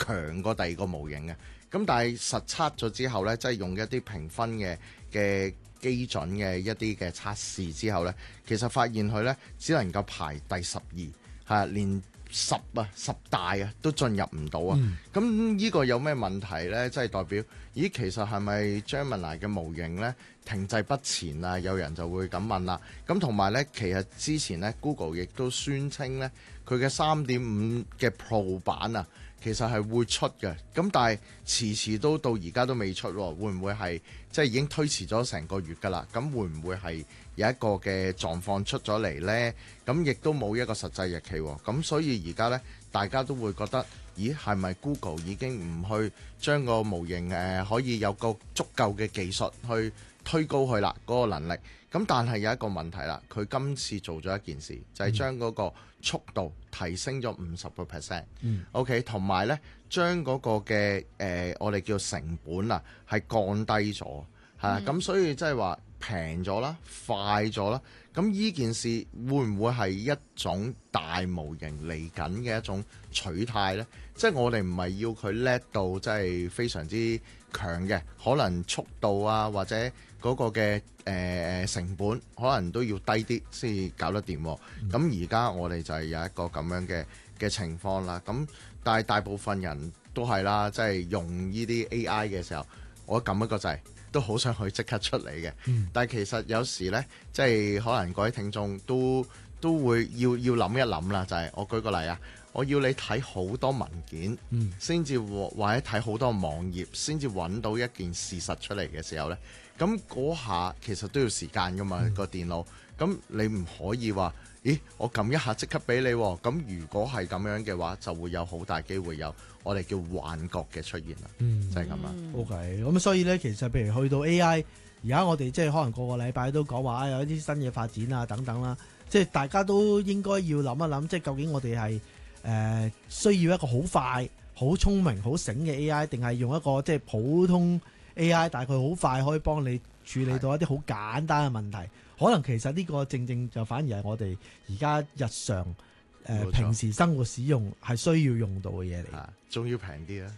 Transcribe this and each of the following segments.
強過第二個模型嘅。咁但係實測咗之後呢，即係用一啲評分嘅基準嘅一啲嘅測試之後呢，其實發現佢呢只能夠排第12，係連十大啊都進入唔到啊。咁呢個有咩問題呢？即係代表，咦，其實係咪 Gemini 嘅模型呢停滯不前啊？有人就會咁問啦。咁同埋呢，其實之前呢 Google 亦都宣稱呢，佢嘅3.5嘅 Pro 版啊，其實係會出嘅。咁但係遲都到而家都未出喎，會唔會係即係已經推遲咗成個月㗎啦？咁會唔會係有一個嘅狀況出咗嚟呢？咁亦都冇一個實際日期喎。咁所以而家呢，大家都會覺得，咦，係咪 Google 已經唔去將個模型可以有個足夠嘅技術去推高佢啦嗰個能力？咁但係有一個問題啦，佢今次做咗一件事，就係將嗰個速度提升咗50%。OK， 同埋呢，將嗰個嘅我哋叫成本啊，係降低咗，係咁所以即係話平咗啦，快咗啦。咁呢件事會唔會係一種大模型嚟緊嘅一種取態呢？即係我哋唔係要佢叻到即係非常之強嘅，可能速度啊或者嗰個嘅成本可能都要低啲先至搞得掂。咁而家我哋就係有一個咁樣嘅情況啦。咁但係大部分人都係啦，即係用呢啲 AI 嘅時候，我撳一個掣都好想去即刻出嚟嘅。但係其實有時呢，即係可能各位聽眾都會要諗一諗啦。就係我舉個例啊，我要你睇好多文件，先至或者睇好多網頁，先至揾到一件事實出嚟嘅時候呢，咁嗰下其實都要時間噶嘛，個電腦。咁你唔可以話，咦，我撳一下即刻俾你喎。咁如果係咁樣嘅話，就會有好大機會有我哋叫幻覺嘅出現啦。就係咁啦。 OK， 咁所以呢，其實譬如去到 AI，而家我哋即係可能個禮拜都講話有一啲新嘅發展啊等等啦，即係大家都應該要諗一諗，即係究竟我哋係需要一個好快、好聰明、好醒嘅 AI， 定係用一個即係普通 AI，大概好快可以幫你處理到一啲好簡單嘅問題？可能其實呢個正就反而係我哋而家日常平時生活使用係需要用到嘅嘢嚟， 仲要平啲啦。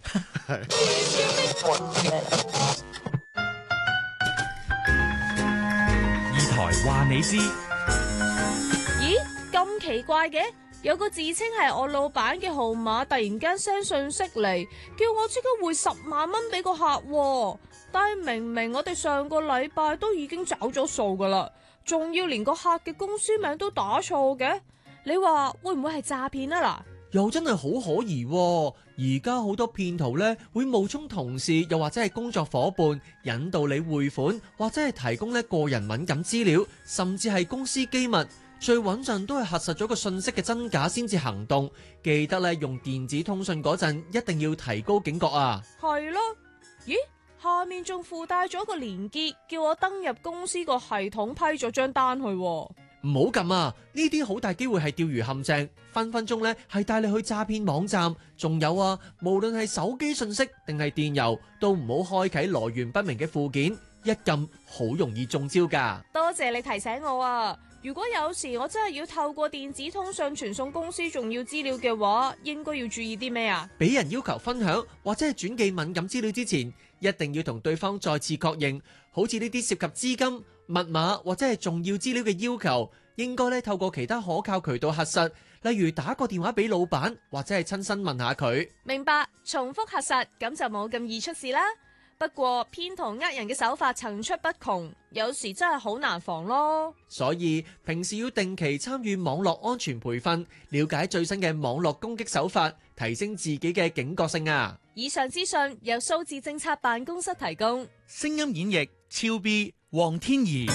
二台話你知。 咦，咁奇怪嘅，有個自稱係我老闆嘅號碼，突然間 send 信息嚟，叫我即刻匯10萬蚊俾個客喎。但係明明我哋上個禮拜都已經找咗數噶啦，仲要連個客嘅公司名都打錯嘅，你話會唔會係詐騙啊？嗱， 又真係好可疑喎。而家好多騙徒呢，會冒充同事，又或者係工作伙伴，引導你匯款，或者係提供呢個人敏感資料，甚至係公司機密。最穩陣都係核實咗個信息嘅真假先至行動。記得呢，用電子通訊嗰陣一定要提高警覺啊。 係咯，咦？下面仲附帶咗個連結，叫我登入公司個系統批咗張單去。唔好撳啊！呢啲好大機會係釣魚陷阱，分分鐘呢係帶你去詐騙網站。仲有啊，無論係手機信息定係電郵，都唔好開啟來源不明嘅附件，一撳好容易中招㗎。 多謝你提醒我啊！如果有時我真係要透過電子通訊傳送公司重要資料嘅話，應該要注意啲咩啊？ 俾人要求分享或者係轉寄敏感資料之前，一定要同對方再次確認。好似呢啲涉及資金、密碼或者係重要資料嘅要求，應該透過其他可靠渠道核實，例如打個電話俾老闆或者係親身問下佢。 明白，重複核實，咁就冇咁易出事啦。不過騙徒呃人嘅手法層出不窮，有時真係好難防咯。 所以平時要定期參與網絡安全培訓，了解最新嘅網絡攻擊手法，提升自己嘅警覺性啊！ 以上資訊由數字政策辦公室提供。 聲音演繹超 B 黃天怡。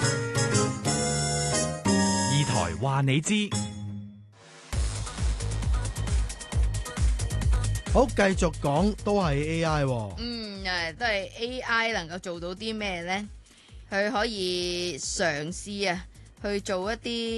二台話你知。 好，繼續講都係 AI。 都係 AI 能夠做到啲咩呢？佢可以嘗試去做一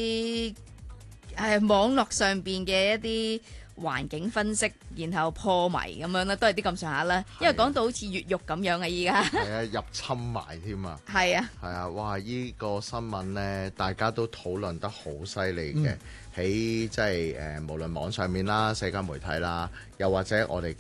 啲網絡上邊嘅一啲環境分析，然後破謎咁樣啦，都係啲咁上下啦。因為講到好似越獄咁樣啊，依家係啊，入侵埋添啊， 係啊， 係啊，哇！依個新聞呢，大家都討論得好犀利嘅，喺即係無論網上面啦、社交媒體啦，又或者我哋